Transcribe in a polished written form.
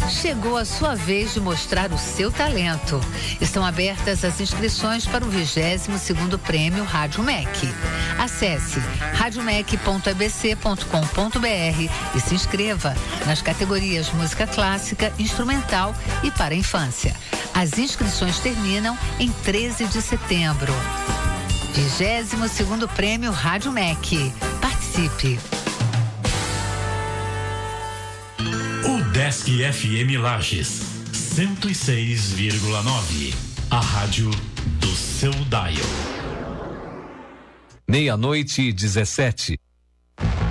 Chegou a sua vez de mostrar o seu talento. Estão abertas as inscrições para o 22º Prêmio Rádio MEC. Acesse radiomec.abc.com.br e se inscreva nas categorias Música Clássica, Instrumental e para a Infância. As inscrições terminam em 13 de setembro. 22º Prêmio Rádio MEC. Participe! Desk FM Lages 106,9. A rádio do seu dial. 00:17.